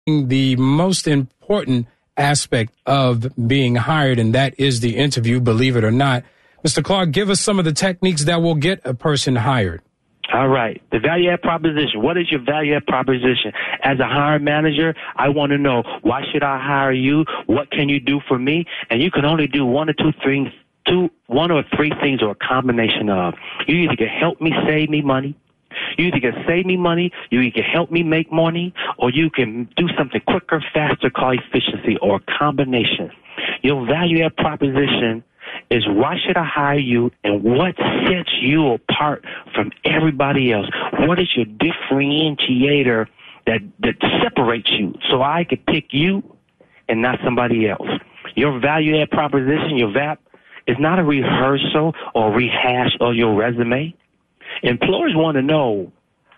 the most important aspect of being hired, and that is the interview, believe it or not. Mr. Clark, give us some of the techniques that will get a person hired. All right. The value add proposition. What is your value add proposition? As a hiring manager, I want to know, why should I hire you? What can you do for me? And you can only do one or three things, or a combination of. You either can help me save me money. You either can save me money, you either can help me make money, or you can do something quicker, faster, called efficiency, or a combination. Your value add proposition is, why should I hire you, and what sets you apart from everybody else? What is your differentiator that separates you, so I could pick you and not somebody else? Your value add proposition, your VAP, is not a rehearsal or rehash of your resume. Employers want to know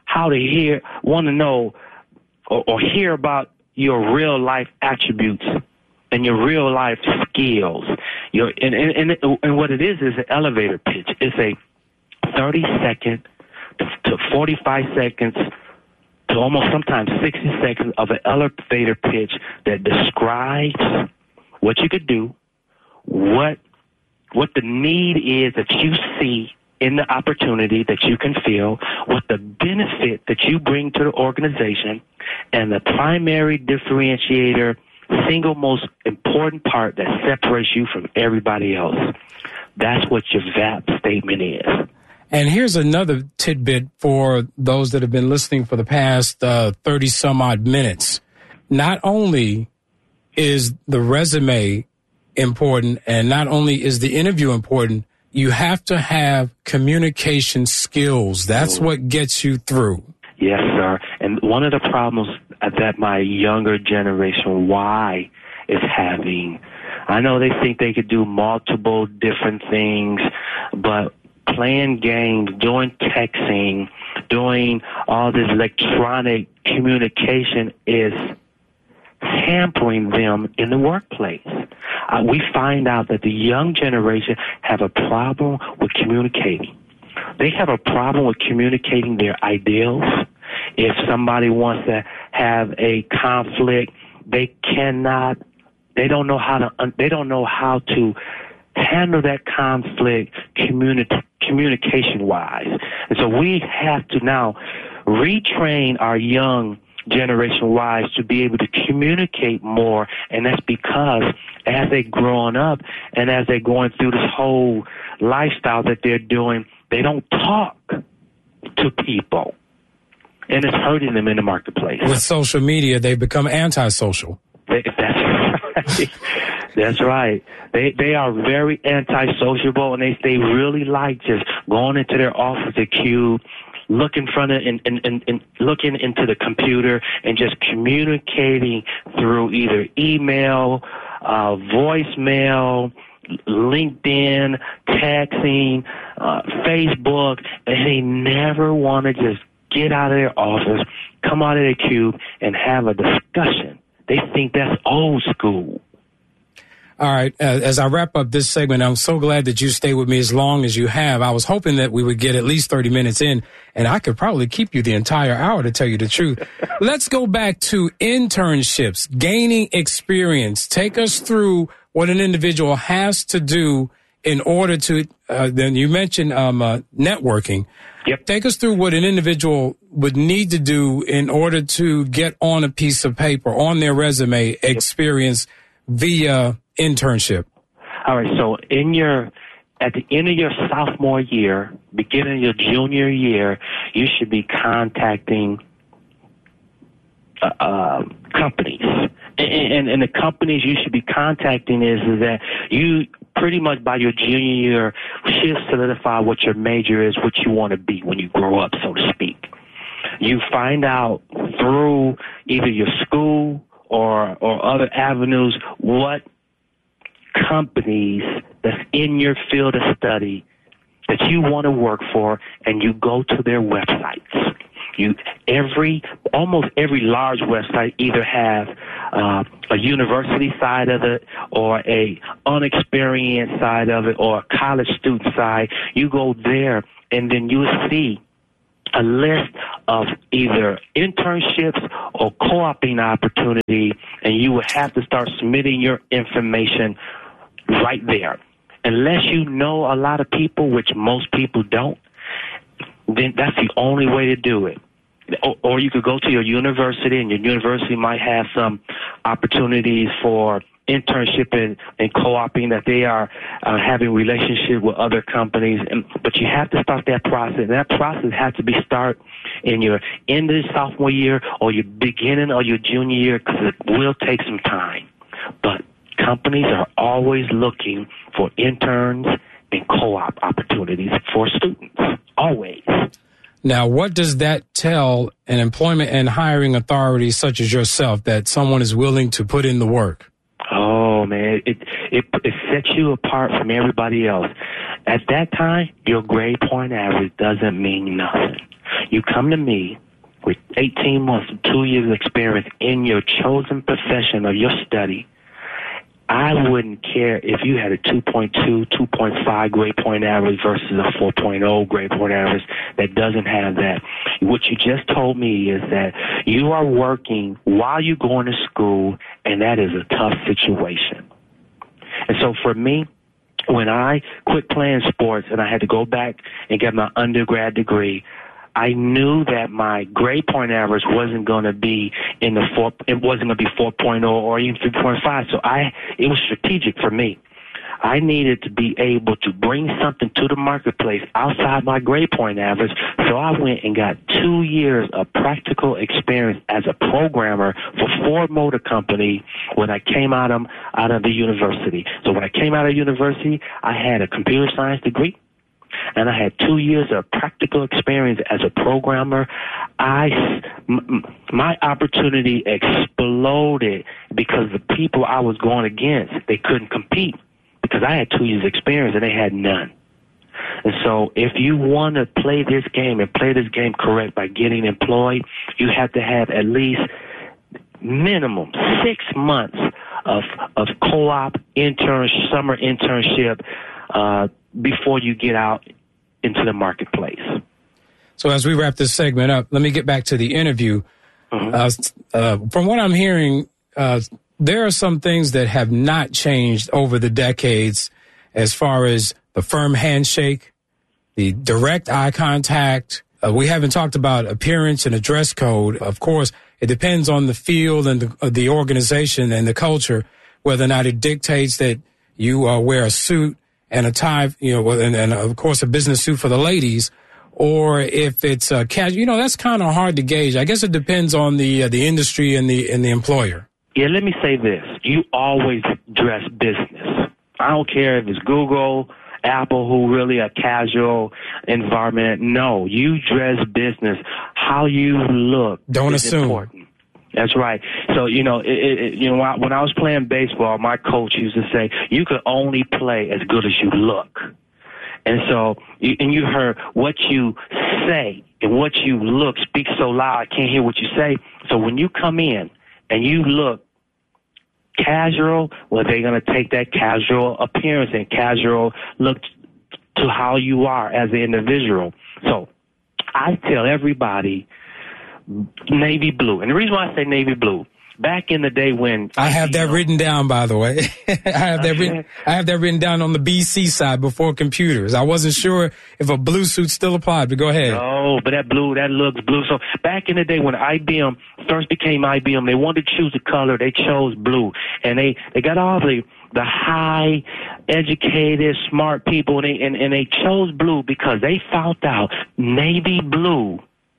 or hear about your real life attributes and your real life skills. And what it is an elevator pitch. It's a 30-second to 45 seconds to almost sometimes 60 seconds of an elevator pitch that describes what you could do, what the need is that you see in the opportunity that you can fill, what the benefit that you bring to the organization, and the primary differentiator, single most important part that separates you from everybody else. That's what your VAP statement is. And here's another tidbit for those that have been listening for the past 30 some odd minutes. Not only is the resume important, and not only is the interview important, you have to have communication skills. That's what gets you through. Yes, sir. And one of the problems that my younger generation, Y, is having, I know they think they could do multiple different things, but playing games, doing texting, doing all this electronic communication is hampering them in the workplace. We find out that the young generation have a problem with communicating. They have a problem with communicating their ideals. If somebody wants to have a conflict, they don't know how to handle that conflict communication-wise. And so we have to now retrain our young generation-wise to be able to communicate more, and that's because as they're growing up and as they're going through this whole lifestyle that they're doing, they don't talk to people, and it's hurting them in the marketplace. With social media, they become antisocial. That's right. That's right. They are very antisociable, and they really like just going into their office, a cube, look in front of and looking into the computer and just communicating through either email, voicemail, LinkedIn, texting, Facebook, and they never want to just get out of their office, come out of their cube, and have a discussion. They think that's old school. All right. As I wrap up this segment, I'm so glad that you stayed with me as long as you have. I was hoping that we would get at least 30 minutes in, and I could probably keep you the entire hour, to tell you the truth. Let's go back to internships, gaining experience. Take us through what an individual has to do in order to, then you mentioned networking. Yep. Take us through what an individual would need to do in order to get on a piece of paper, on their resume, experience via internship. All right. So at the end of your sophomore year, beginning of your junior year, you should be contacting companies. And the companies you should be contacting is that you pretty much by your junior year should solidify what your major is, what you want to be when you grow up, so to speak. You find out through either your school or other avenues what companies that's in your field of study that you want to work for, and you go to their websites. Almost every large website either have a university side of it, or a unexperienced side of it, or a college student side. You go there, and then you see a list of either internships or co-oping opportunity, and you would have to start submitting your information right there. Unless you know a lot of people, which most people don't, then that's the only way to do it. Or you could go to your university, and your university might have some opportunities for internship and co-oping that they are having relationship with other companies. But you have to start that process. And that process has to be start in your end of the sophomore year or your beginning or your junior year, because it will take some time. But companies are always looking for interns and co-op opportunities for students, always. Now, what does that tell an employment and hiring authority such as yourself, that someone is willing to put in the work? Oh, man, it sets you apart from everybody else. At that time, your grade point average doesn't mean nothing. You come to me with 18 months, 2 years of experience in your chosen profession of your study. I wouldn't care if you had a 2.2, 2.5 grade point average versus a 4.0 grade point average that doesn't have that. What you just told me is that you are working while you're going to school, and that is a tough situation. And so for me, when I quit playing sports and I had to go back and get my undergrad degree, I knew that my grade point average wasn't going to be it wasn't going to be 4.0 or even 3.5. So it was strategic for me. I needed to be able to bring something to the marketplace outside my grade point average. So I went and got 2 years of practical experience as a programmer for Ford Motor Company when I came out of the university. So when I came out of university, I had a computer science degree, and I had 2 years of practical experience as a programmer. My opportunity exploded because the people I was going against, they couldn't compete because I had 2 years experience and they had none. And so if you want to play this game and play this game correct by getting employed, you have to have at least minimum 6 months of co-op summer internship before you get out into the marketplace. So as we wrap this segment up, let me get back to the interview. From what I'm hearing, there are some things that have not changed over the decades as far as the firm handshake, the direct eye contact. We haven't talked about appearance and a dress code. Of course, it depends on the field and the organization and the culture, whether or not it dictates that you wear a suit and a tie, and of course a business suit for the ladies, or if it's casual. That's kind of hard to gauge. I guess it depends on the industry and the employer. Yeah, let me say this. You always dress business. I don't care if it's Google, Apple, who really a casual environment. No, you dress business. How you look is important. That's right. So, when I was playing baseball, my coach used to say, you could only play as good as you look. And so, you heard what you say and what you look speak so loud, I can't hear what you say. So when you come in and you look casual, well, they're going to take that casual appearance and casual look to how you are as an individual. So I tell everybody, navy blue. And the reason why I say navy blue, back in the day when I have that written down, by the way. I have that written down on the BC side before computers. I wasn't sure if a blue suit still applied, but go ahead. Oh, but that looks blue. So back in the day when IBM first became IBM, they wanted to choose a color. They chose blue, and they got all the high educated, smart people, and they chose blue because they found out navy blue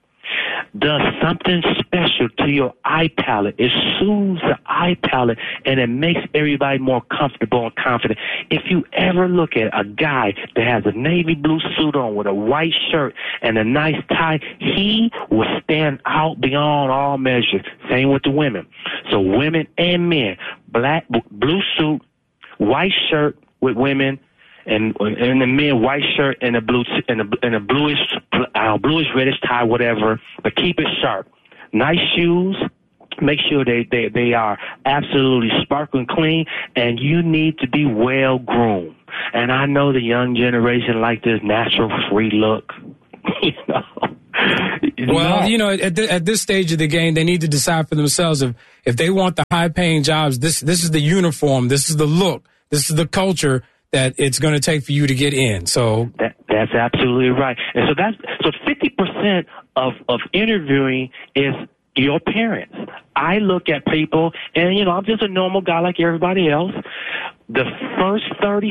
does something special to your eye palette. It soothes the eye palette, and it makes everybody more comfortable and confident. If you ever look at a guy that has a navy blue suit on with a white shirt and a nice tie, he will stand out beyond all measure. Same with the women. So women and men, blue suit, white shirt with women, and the men, white shirt and a bluish reddish tie, whatever. But keep it sharp. Nice shoes. Make sure they are absolutely sparkling clean, and you need to be well groomed. And I know the young generation like this natural free look, Well, at this stage of the game, they need to decide for themselves if they want the high-paying jobs. This is the uniform. This is the look. This is the culture that it's going to take for you to get in. So that's absolutely right. And so 50% of interviewing is your appearance. I look at people, and I'm just a normal guy like everybody else. The first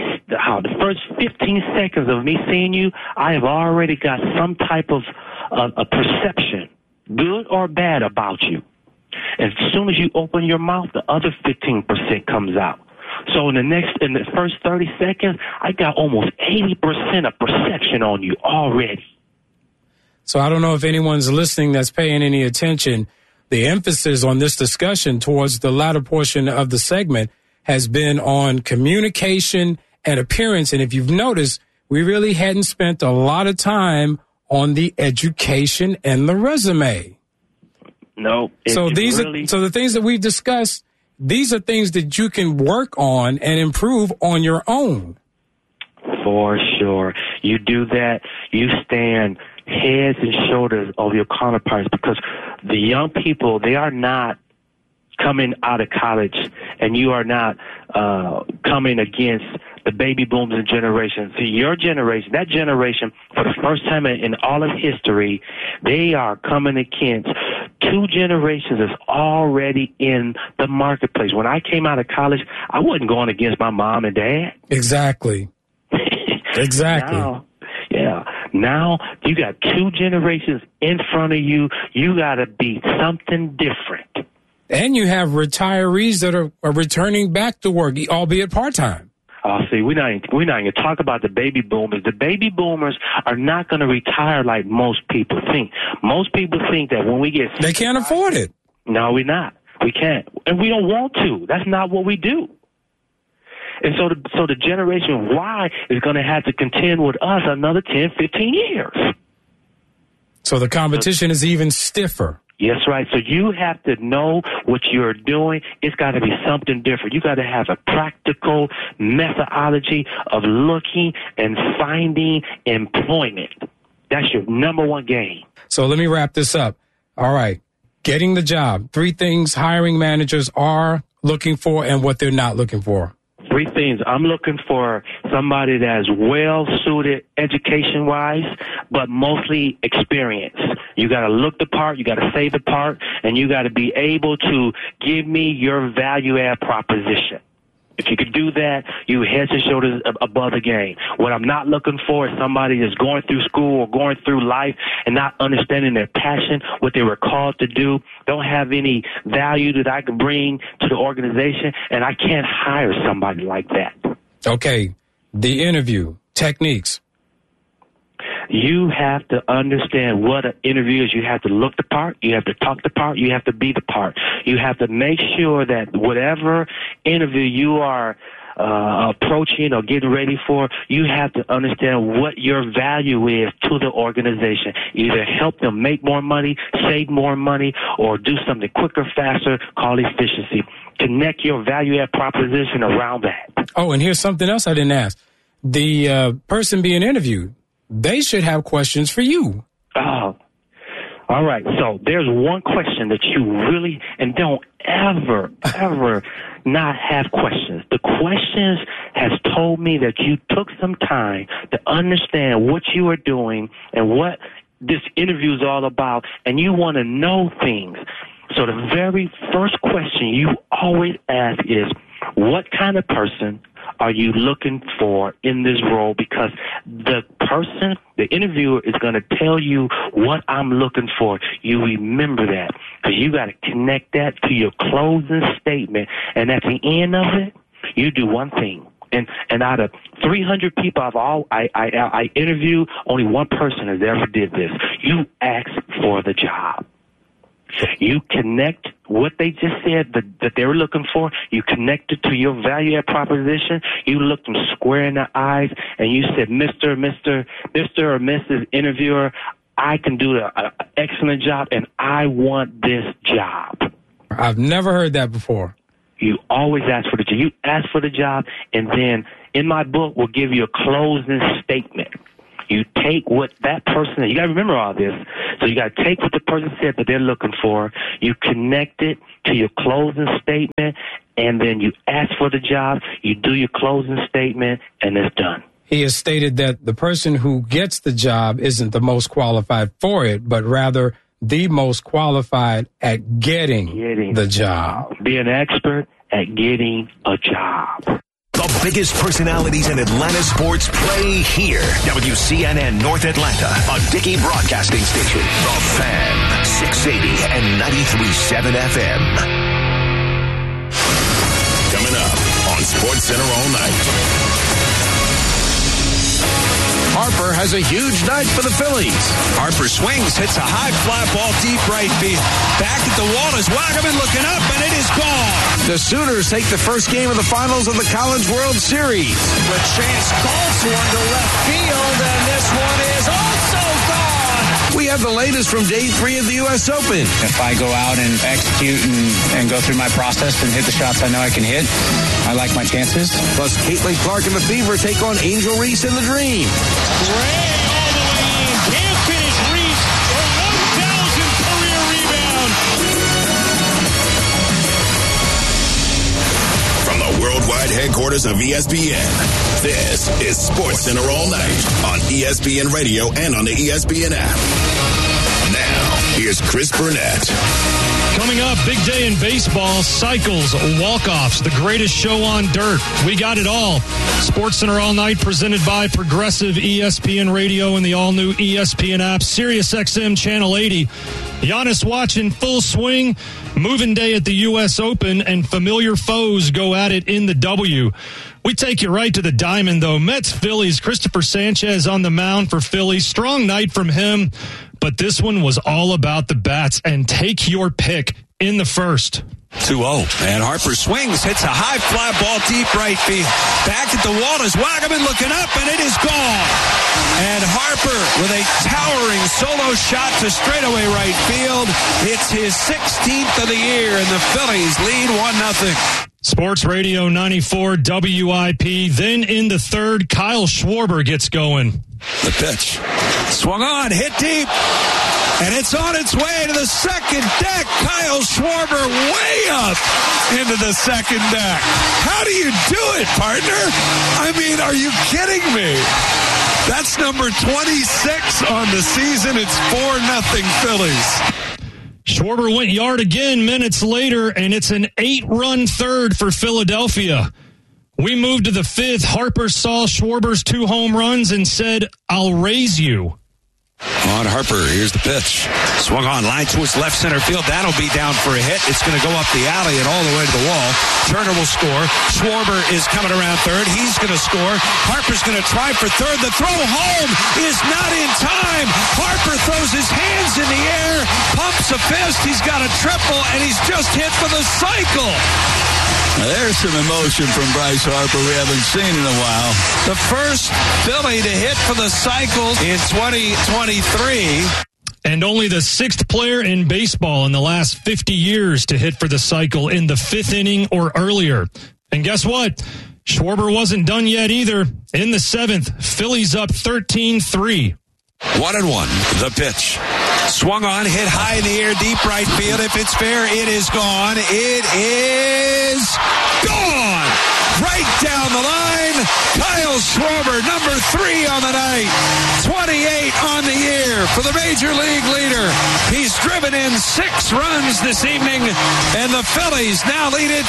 15 seconds of me seeing you, I have already got some type of a perception, good or bad, about you. As soon as you open your mouth, the other 15% comes out. So in the first 30 seconds, I got almost 80% of perception on you already. So I don't know if anyone's listening that's paying any attention. The emphasis on this discussion towards the latter portion of the segment has been on communication and appearance. And if you've noticed, we really hadn't spent a lot of time on the education and the resume. No. So the things that we've discussed, these are things that you can work on and improve on your own. For sure. You do that, you stand heads and shoulders of your counterparts, because the young people, they are not coming out of college, and you are not coming against the baby boomers generation. See, your generation, that generation, for the first time in all of history, they are coming against two generations that's already in the marketplace. When I came out of college, I wasn't going against my mom and dad. Exactly. Exactly. Now you got two generations in front of you. You got to be something different. And you have retirees that are returning back to work, albeit part-time. See, we're not going to talk about the baby boomers. The baby boomers are not going to retire like most people think. Most people think that when we get... They can't afford it. No, we're not. We can't. And we don't want to. That's not what we do. And so the generation Y is going to have to contend with us another 10, 15 years. So the competition is even stiffer. Yes, right. So you have to know what you're doing. It's got to be something different. You got to have a practical methodology of looking and finding employment. That's your number one game. So let me wrap this up. All right. Getting the job. 3 things hiring managers are looking for and what they're not looking for. 3 things. I'm looking for somebody that's well-suited education-wise, but mostly experienced. You got to look the part, you got to say the part, and you got to be able to give me your value-add proposition. If you could do that, you head and shoulders above the game. What I'm not looking for is somebody that's going through school or going through life and not understanding their passion, what they were called to do, don't have any value that I can bring to the organization, and I can't hire somebody like that. Okay, the interview techniques. You have to understand what an interview is. You have to look the part. You have to talk the part. You have to be the part. You have to make sure that whatever interview you are approaching or getting ready for, you have to understand what your value is to the organization. Either help them make more money, save more money, or do something quicker, faster, called efficiency. Connect your value-add proposition around that. Oh, and here's something else I didn't ask. The person being interviewed, they should have questions for you. Oh, all right. So there's one question that you really, and don't ever not have questions. The questions has told me that you took some time to understand what you are doing and what this interview is all about, and you want to know things. So the very first question you always ask is, what kind of person are you looking for in this role? Because the person, the interviewer, is going to tell you what I'm looking for. You remember that, because you got to connect that to your closing statement. And at the end of it, you do one thing. And out of 300 people I interview, only one person has ever did this. You ask for the job. You connect what they just said that they were looking for. You connect it to your value-add proposition. You looked them square in the eyes, and you said, Mr. or Mrs. Interviewer, I can do an excellent job, and I want this job. I've never heard that before. You always ask for the job. You ask for the job, and then in my book, we'll give you a closing statement. You take what that person, you got to remember all this. So you got to take what the person said that they're looking for. You connect it to your closing statement, and then you ask for the job. You do your closing statement, and it's done. He has stated that the person who gets the job isn't the most qualified for it, but rather the most qualified at getting the job. Be an expert at getting a job. The biggest personalities in Atlanta sports play here. WCNN North Atlanta, a Dickey broadcasting station. The Fan, 680 and 93.7 FM. Coming up on SportsCenter all night. Harper has a huge night for the Phillies. Harper swings, hits a high fly ball deep right field. Back at the wall is Wagaman looking up, and it is gone. The Sooners take the first game of the finals of the College World Series. But Chance calls one to left field, and this one is also gone. We have the latest from Day 3 of the U.S. Open. If I go out and execute and go through my process and hit the shots I know I can hit, I like my chances. Plus, Caitlin Clark and the Fever take on Angel Reese and the Dream. Ray all the way in. Can't finish Reese. A 1,000 career rebound. From the worldwide headquarters of ESPN, this is SportsCenter all night on ESPN Radio and on the ESPN app. Now, here's Chris Burnett. Coming up, big day in baseball, cycles, walk-offs, the greatest show on dirt. We got it all. SportsCenter all night presented by Progressive ESPN Radio and the all-new ESPN app, SiriusXM Channel 80. Giannis watch in full swing, moving day at the U.S. Open, and familiar foes go at it in the W. We take you right to the diamond, though. Mets-Phillies, Christopher Sanchez on the mound for Phillies. Strong night from him, but this one was all about the bats, and take your pick in the first. 2-0, and Harper swings, hits a high fly ball deep right field. Back at the wall is Wagaman looking up, and it is gone. And Harper with a towering solo shot to straightaway right field. It's his 16th of the year, and the Phillies lead 1-0. Sports Radio 94 WIP. Then in the third, Kyle Schwarber gets going. The pitch. Swung on, hit deep. And it's on its way to the second deck. Kyle Schwarber way up into the second deck. How do you do it, partner? I mean, are you kidding me? That's number 26 on the season. It's 4-0 Phillies. Schwarber went yard again minutes later, and it's an 8-run third for Philadelphia. We moved to the fifth. Harper saw Schwarber's 2 home runs and said, "I'll raise you." On Harper, here's the pitch. Swung on, line towards left center field. That'll be down for a hit. It's going to go up the alley and all the way to the wall. Turner will score. Schwarber is coming around third. He's going to score. Harper's going to try for third. The throw home is not in time. Harper throws his hands in the air, pumps a fist. He's got a triple, and he's just hit for the cycle. Now there's some emotion from Bryce Harper we haven't seen in a while. The first Philly to hit for the cycle in 2023. And only the 6th player in baseball in the last 50 years to hit for the cycle in the 5th inning or earlier. And guess what? Schwarber wasn't done yet either. In the 7th, Phillies up 13-3. 1-1, the pitch. Swung on, hit high in the air, deep right field. If it's fair, it is gone. It is gone! Right down the line, Kyle Schwarber, number 3 on the night. 28 on the year for the Major League leader. He's driven in 6 runs this evening, and the Phillies now lead it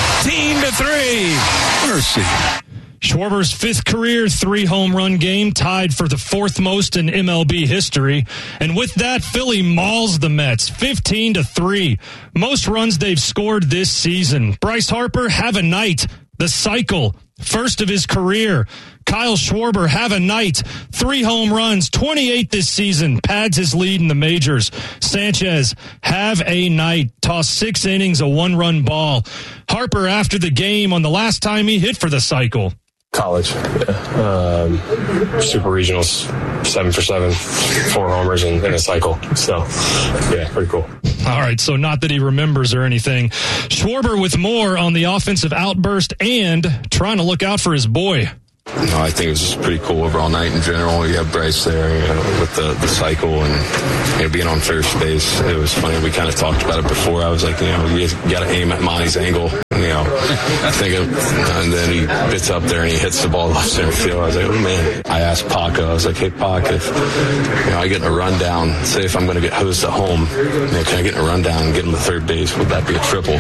15-3. Mercy. Schwarber's 5th career 3 home run game, tied for the 4th most in MLB history. And with that, Philly mauls the Mets 15-3. Most runs they've scored this season. Bryce Harper, have a night. The cycle, first of his career. Kyle Schwarber, have a night. 3 home runs, 28 this season, pads his lead in the majors. Sanchez, have a night. Tossed 6 innings, a 1-run ball. Harper, after the game, on the last time he hit for the cycle. College, super regionals, 7 for 7, 4 homers in a cycle. So, yeah, pretty cool. All right, so not that he remembers or anything. Schwarber with more on the offensive outburst and trying to look out for his boy. No, I think it was just a pretty cool overall night in general. You have Bryce there, with the cycle and being on first base. It was funny. We kind of talked about it before. I was like, you got to aim at Monty's angle. And then he gets up there and he hits the ball left center field. I was like, oh man. I asked Paco. I was like, hey Pac, if I get in a rundown, say if I'm going to get hosed at home, can I get in a rundown and get him to third base? Would that be a triple?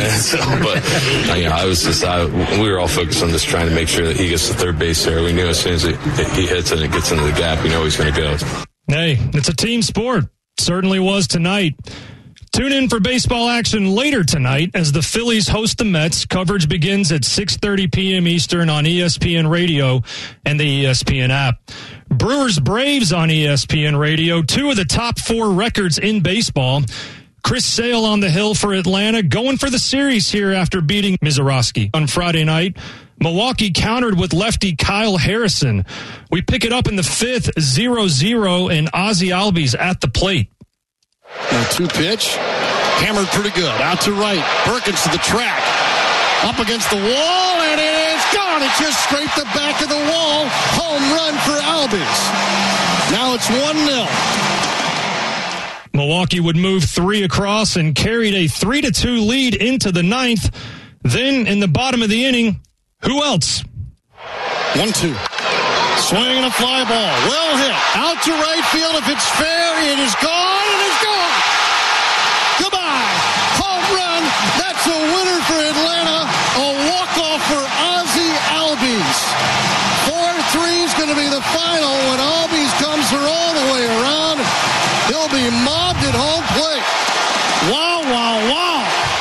We were all focused on just trying to make sure that he gets to third base there. We knew as soon as he hits it and it gets into the gap, we know he's going to go. Hey, it's a team sport. Certainly was tonight. Tune in for baseball action later tonight as the Phillies host the Mets. Coverage begins at 6:30 p.m. Eastern on ESPN Radio and the ESPN app. Brewers-Braves on ESPN Radio, 2 of the top 4 records in baseball. Chris Sale on the hill for Atlanta, going for the series here after beating Mizorowski on Friday night. Milwaukee countered with lefty Kyle Harrison. We pick it up in the 5th, 0-0, and Ozzie Albies at the plate. 2-pitch, hammered pretty good. Out to right, Perkins to the track. Up against the wall, and it is gone. It just scraped the back of the wall. Home run for Albies. Now it's 1-0. Milwaukee would move 3 across and carried a 3-2 lead into the 9th. Then, in the bottom of the inning, who else? 1-2. Swing and a fly ball. Well hit. Out to right field. If it's fair, it is gone, and it's gone. Goodbye. Home run. That's a winner for Atlanta. A walk-off for Ozzie Albies. 4-3 is going to be the final when Albies comes her all the way around. He'll be mobbed at home plate. Wow, wow, wow.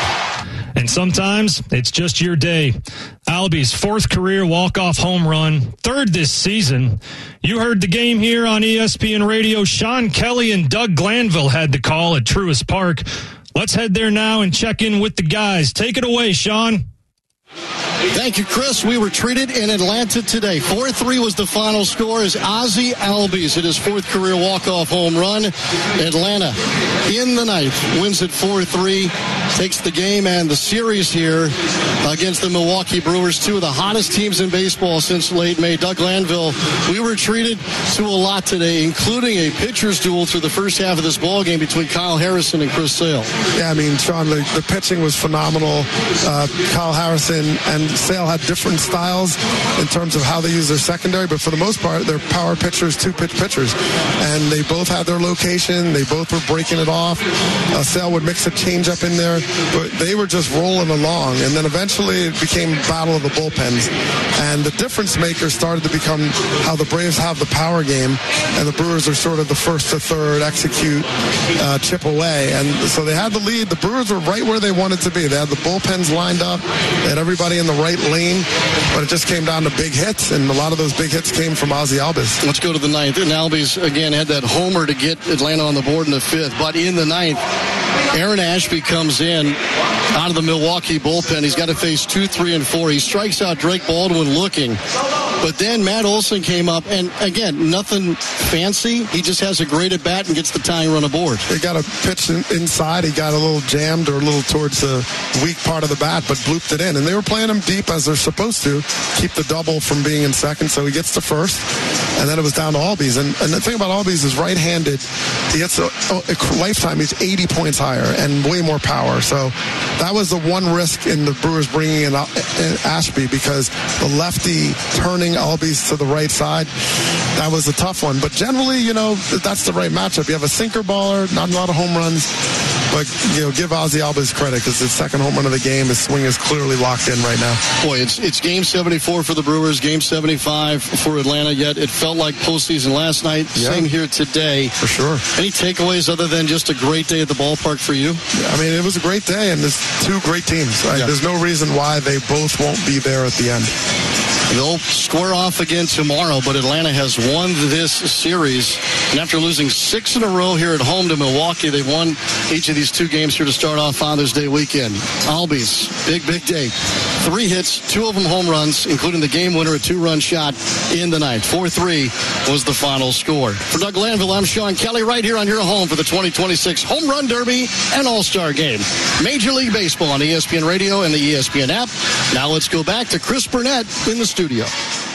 And sometimes it's just your day. Albies' 4th career walk-off home run, 3rd this season. You heard the game here on ESPN Radio. Sean Kelly and Doug Glanville had the call at Truist Park. Let's head there now and check in with the guys. Take it away, Sean. Thank you, Chris. We were treated in Atlanta today. 4-3 was the final score as Ozzie Albies hit his 4th career walk-off home run. Atlanta in the 9th wins at 4-3, takes the game and the series here against the Milwaukee Brewers, 2 of the hottest teams in baseball since late May. Doug Glanville, we were treated to a lot today, including a pitcher's duel through the first half of this ball game between Kyle Harrison and Chris Sale. Yeah, I mean, Sean, the pitching was phenomenal. Kyle Harrison and Sale had different styles in terms of how they use their secondary, but for the most part, they're power pitchers, 2-pitch pitchers. And they both had their location. They both were breaking it off. Sale would mix a changeup in there, but they were just rolling along. And then eventually it became battle of the bullpens. And the difference maker started to become how the Braves have the power game, and the Brewers are sort of the first to third, execute, chip away. And so they had the lead. The Brewers were right where they wanted to be. They had the bullpens lined up. They had everybody in the right lane, but it just came down to big hits, and a lot of those big hits came from Ozzie Albies. Let's go to the 9th. And Albies, again, had that homer to get Atlanta on the board in the 5th. But in the 9th, Aaron Ashby comes in out of the Milwaukee bullpen. He's got to face 2, 3, and 4. He strikes out Drake Baldwin looking. But then Matt Olson came up, and again, nothing fancy. He just has a great at-bat and gets the tying run aboard. He got a pitch inside. He got a little jammed or a little towards the weak part of the bat, but blooped it in. And they were playing him deep as they're supposed to, keep the double from being in second, so he gets to first. And then it was down to Albies. And the thing about Albies is right-handed. He gets a lifetime. He's 80 points higher and way more power. So that was the one risk in the Brewers bringing in Ashby, because the lefty turning Albies to the right side, that was a tough one. But generally, that's the right matchup. You have a sinker baller, not a lot of home runs, but give Ozzie Albies credit, because his second home run of the game, his swing is clearly locked in right now. Boy, it's game 74 for the Brewers, game 75 for Atlanta, yet it felt like postseason last night. Yeah. Same here today. For sure. Any takeaways other than just a great day at the ballpark for you? I mean, it was a great day, and there's 2 great teams. Right? Yeah. There's no reason why they both won't be there at the end. They'll square off again tomorrow, but Atlanta has won this series. And after losing 6 in a row here at home to Milwaukee, they've won each of these 2 games here to start off Father's Day weekend. Albies, big day. 3 hits, 2 of them home runs, including the game winner, a 2-run shot in the 9th. 4-3 was the final score. For Doug Glanville, I'm Sean Kelly, right here on your home for the 2026 Home Run Derby and All-Star Game. Major League Baseball on ESPN Radio and the ESPN app. Now let's go back to Chris Burnett in the studio.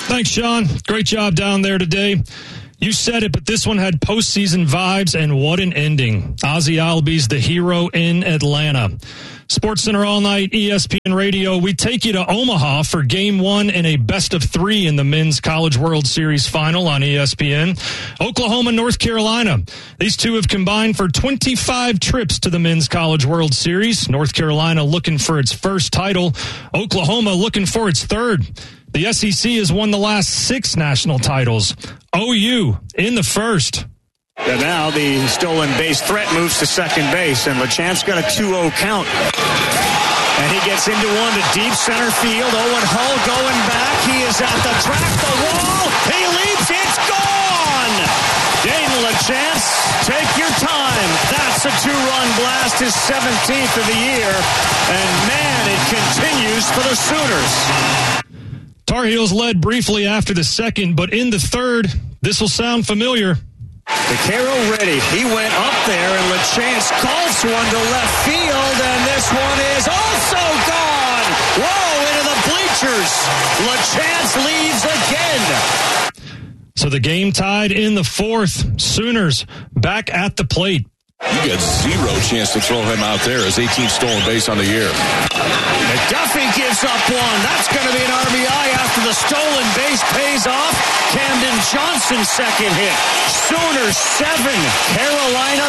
Thanks, Sean. Great job down there today. You said it, but this one had postseason vibes, and what an ending. Ozzie Albies, the hero in Atlanta. SportsCenter All Night, ESPN Radio. We take you to Omaha for Game 1 in a best-of-3 in the Men's College World Series final on ESPN. Oklahoma, North Carolina. These two have combined for 25 trips to the Men's College World Series. North Carolina looking for its first title. Oklahoma looking for its third. The SEC has won the last 6 national titles. OU in the first. And now the stolen base threat moves to second base, and LeChamps got a 2-0 count. And he gets into one to deep center field. Owen Hull going back. He is at the track, the wall. He leaps. It's gone. Dayton LeChamps, take your time. That's a 2-run blast, his 17th of the year. And, man, it continues for the Sooners. Tar Heels led briefly after the second, but in the third, this will sound familiar. DeCaro ready. He went up there, and LeChamps calls one to left field, and this one is also gone. Whoa, into the bleachers. LeChamps leaves again. So the game tied in the fourth. Sooners back at the plate. You got zero chance to throw him out there as 18 stolen base on the year. McDuffie gives up one. That's going to be an RBI after the stolen base pays off. Camden Johnson second hit. Sooners 7, Carolina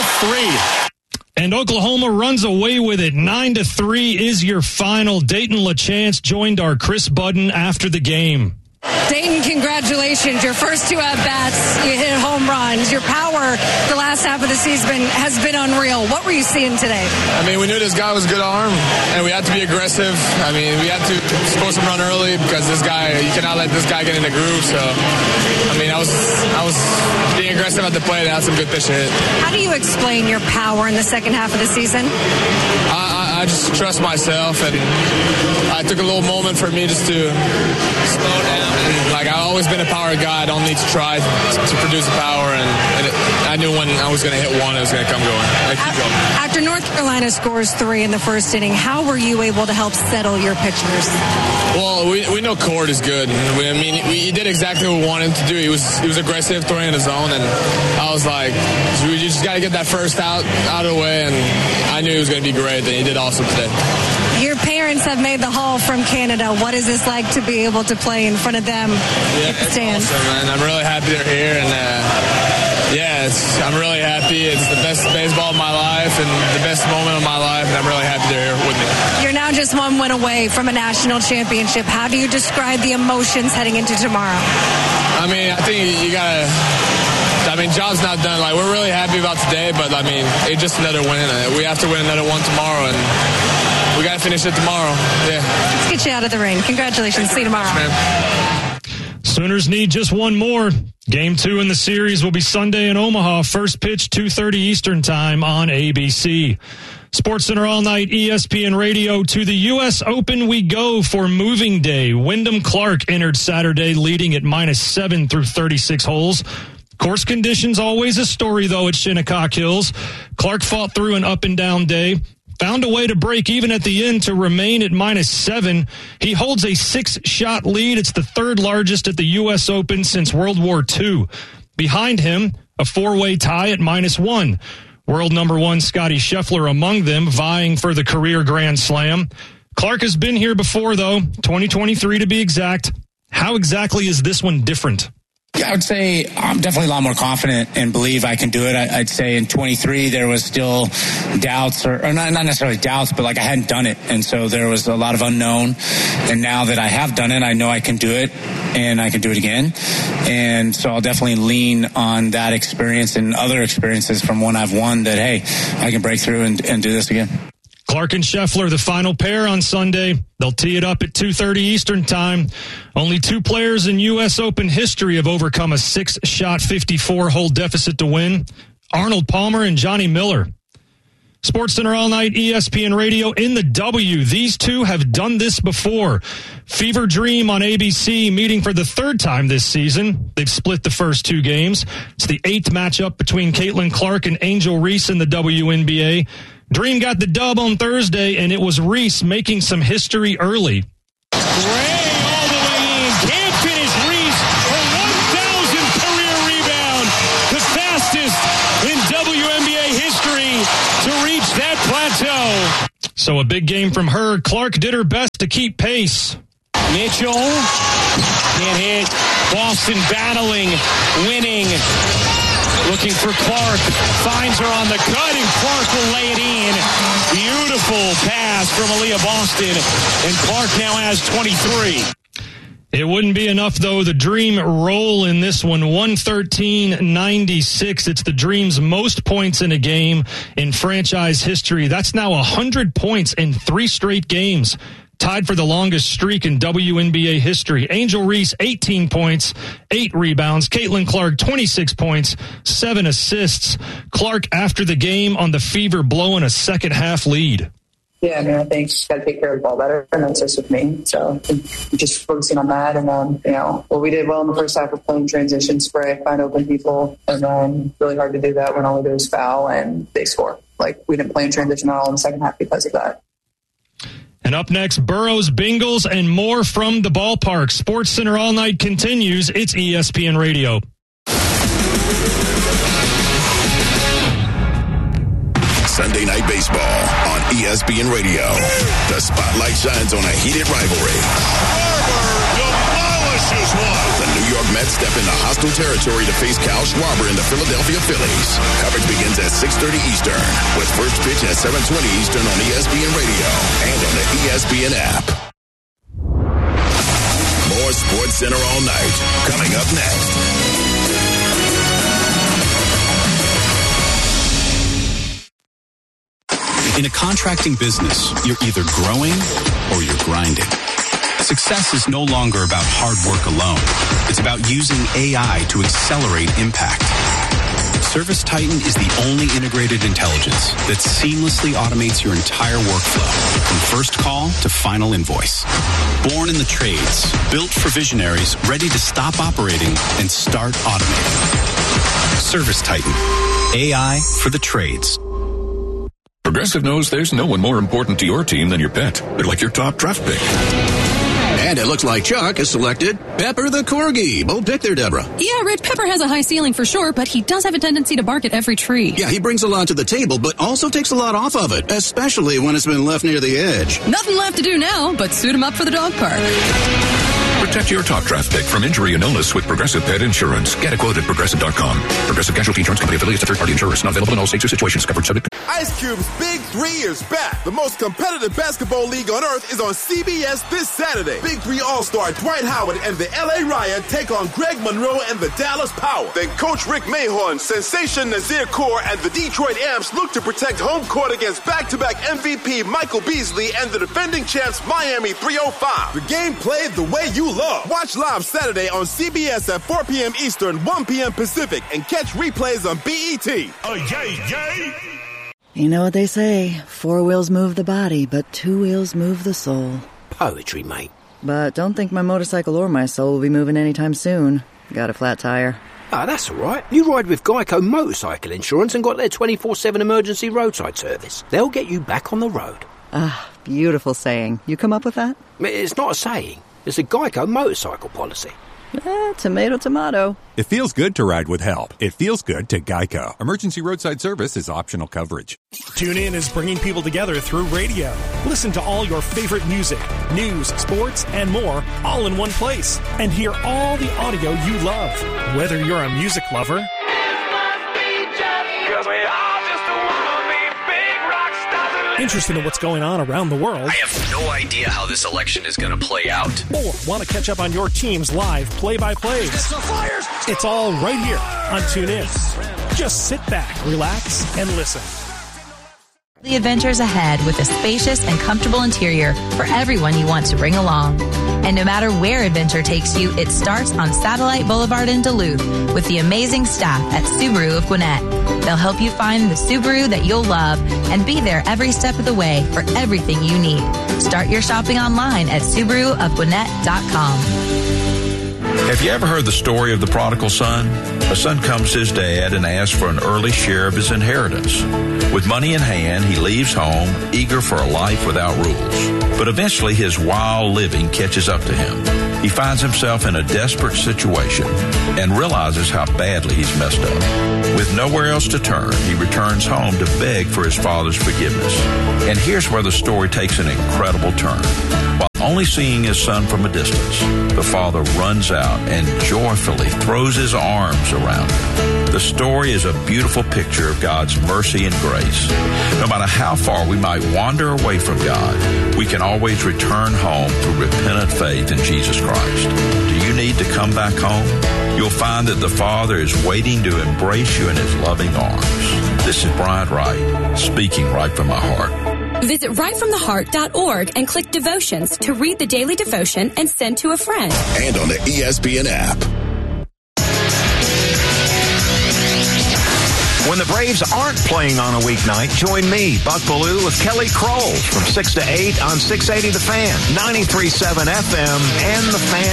3. And Oklahoma runs away with it. 9-3 is your final. Dayton LeChamps joined our Chris Budden after the game. Dayton, congratulations. Your first 2 at-bats, you hit home runs. Your power the last half of the season has been unreal. What were you seeing today? I mean, we knew this guy was a good arm, and we had to be aggressive. I mean, we had to score some run early because this guy, you cannot let this guy get in the groove. So, I mean, I was being aggressive at the plate and had some good pitch to hit. How do you explain your power in the second half of the season? I just trust myself, and I took a little moment for me just to slow down. And, like, I've always been a power guy. I don't need to try to produce power, and I knew when I was going to hit one, it was going to come going. After North Carolina scores 3 in the first inning, how were you able to help settle your pitchers? Well, we know Cord is good. He did exactly what we wanted him to do. He was aggressive, throwing in the zone, and I was like, we just got to get that first out of the way, and I knew he was going to be great, and he did awesome today. Your parents have made the haul from Canada. What is this like to be able to play in front of them? Yeah, it's awesome, man. I'm really happy they're here, and I'm really happy. It's the best baseball of my life and the best moment of my life, and I'm really happy they're here with me. You're now just 1 win away from a national championship. How do you describe the emotions heading into tomorrow? I mean, I think you gotta. Job's not done. Like, we're really happy about today, but I mean, it's just another win. We have to win another one tomorrow, and we got to finish it tomorrow. Yeah. Let's get you out of the ring. Congratulations. See you tomorrow. Sooners need just one more. Game 2 in the series will be Sunday in Omaha. First pitch, 2:30 Eastern Time on ABC. SportsCenter All Night, ESPN Radio. To the U.S. Open we go for moving day. Wyndham Clark entered Saturday leading at -7 through 36 holes. Course conditions always a story, though, at Shinnecock Hills. Clark fought through an up-and-down day, found a way to break even at the end to remain at -7. He holds a 6-shot lead. It's the third largest at the U.S. Open since World War II. Behind him, a 4-way tie at -1. World number 1 Scotty Scheffler among them, vying for the career Grand Slam. Clark has been here before, though, 2023 to be exact. How exactly is this one different? I would say I'm definitely a lot more confident and believe I can do it. I'd say in 23 there was still doubts, or not necessarily doubts, but like I hadn't done it. And so there was a lot of unknown. And now that I have done it, I know I can do it and I can do it again. And so I'll definitely lean on that experience and other experiences from when I've won that, hey, I can break through and do this again. Clark and Scheffler, the final pair on Sunday. They'll tee it up at 2:30 Eastern Time. Only 2 players in U.S. Open history have overcome a 6-shot 54-hole deficit to win. Arnold Palmer and Johnny Miller. SportsCenter All Night, ESPN Radio in the W. These two have done this before. Fever Dream on ABC meeting for the 3rd time this season. They've split the first 2 games. It's the 8th matchup between Caitlin Clark and Angel Reese in the WNBA. Dream got the dub on Thursday, and it was Reese making some history early. Gray all the way in. Can't finish Reese. So a big game from her. Clark did her best to keep pace. Mitchell can't hit. Boston battling, winning. Looking for Clark. Finds her on the cut, and Clark will lay it in. Beautiful pass from Aaliyah Boston. And Clark now has 23. It wouldn't be enough, though. The Dream roll in this one, 113-96. It's the Dream's most points in a game in franchise history. That's now 100 points in 3 straight games. Tied for the longest streak in WNBA history. Angel Reese, 18 points, 8 rebounds. Caitlin Clark, 26 points, 7 assists. Clark, after the game on the Fever, blowing a second-half lead. Yeah, I mean, I think she's got to take care of the ball better, and that's just with me. So just focusing on that. And then, we did well in the first half of playing transition, spray, find open people, and then really hard to do that when all we do is foul and they score. Like, we didn't play in transition at all in the second half because of that. And up next, Burrows, Bengals, and more from the ballpark. Sports Center All Night continues. It's ESPN Radio. Sunday Night Baseball on ESPN Radio. The spotlight shines on a heated rivalry. Demolishes one. The New York Mets step into hostile territory to face Kyle Schwarber and the Philadelphia Phillies. Coverage begins at 6:30 Eastern with first pitch at 7:20 Eastern on ESPN Radio and on the ESPN app. More Sports Center All Night coming up next. In a contracting business, you're either growing or you're grinding. Success is no longer about hard work alone. It's about using AI to accelerate impact. ServiceTitan is the only integrated intelligence that seamlessly automates your entire workflow, from first call to final invoice. Born in the trades, built for visionaries ready to stop operating and start automating. ServiceTitan, AI for the trades. Progressive knows there's no one more important to your team than your pet. They're like your top draft pick. And it looks like Chuck has selected Pepper the Corgi. Bold pick there, Deborah. Yeah, Red Pepper has a high ceiling for sure, but he does have a tendency to bark at every tree. Yeah, he brings a lot to the table, but also takes a lot off of it, especially when it's been left near the edge. Nothing left to do now but suit him up for the dog park. Protect your top draft pick from injury and illness with Progressive Pet Insurance. Get a quote at Progressive.com. Progressive Casualty Insurance Company affiliates of third-party insurers. Not available in all states or situations. Covered subject. Ice Cube's Big 3 is back. The most competitive basketball league on earth is on CBS this Saturday. Big 3 All-Star Dwight Howard and the LA Riot take on Greg Monroe and the Dallas Power. Then Coach Rick Mahorn, Sensation Nazir Kaur, and the Detroit Amps look to protect home court against back-to-back MVP Michael Beasley and the defending champs Miami 305. The game played the way you love. Watch live Saturday on CBS at 4 p.m. Eastern, 1 p.m. Pacific, and catch replays on BET. Oh, yay, yay! You know what they say, 4 wheels move the body, but 2 wheels move the soul. Poetry, mate. But don't think my motorcycle or my soul will be moving anytime soon. Got a flat tire. Ah, that's all right. You ride with Geico Motorcycle Insurance and got their 24/7 emergency roadside service. They'll get you back on the road. Ah, beautiful saying. You come up with that? It's not a saying. It's a Geico motorcycle policy. Tomato, tomato. It feels good to ride with help. It feels good to Geico. Emergency roadside service is optional coverage. TuneIn is bringing people together through radio. Listen to all your favorite music, news, sports, and more, all in one place. And hear all the audio you love. Whether you're a music lover, interested in what's going on around the world, I have no idea how this election is going to play out, or want to catch up on your team's live play-by-plays. It's all right here on TuneIn. Just sit back, relax, and listen. The adventures ahead with a spacious and comfortable interior for everyone you want to bring along. And no matter where adventure takes you, it starts on Satellite Boulevard in Duluth with the amazing staff at Subaru of Gwinnett. They'll help you find the Subaru that you'll love and be there every step of the way for everything you need. Start your shopping online at SubaruofGwinnett.com. Have you ever heard the story of the prodigal son? A son comes to his dad and asks for an early share of his inheritance. With money in hand, he leaves home, eager for a life without rules. But eventually his wild living catches up to him. He finds himself in a desperate situation and realizes how badly he's messed up. With nowhere else to turn, he returns home to beg for his father's forgiveness. And here's where the story takes an incredible turn. While only seeing his son from a distance, the father runs out and joyfully throws his arms around him. The story is a beautiful picture of God's mercy and grace. No matter how far we might wander away from God, we can always return home through repentant faith in Jesus Christ. Do you need to come back home? You'll find that the Father is waiting to embrace you in His loving arms. This is Brian Wright, speaking right from my heart. Visit rightfromtheheart.org and click Devotions to read the daily devotion and send to a friend. And on the ESPN app. When the Braves aren't playing on a weeknight, join me, Buck Bellew, with Kelly Kroll from 6 to 8 on 680 The Fan, 93.7 FM, and The Fan.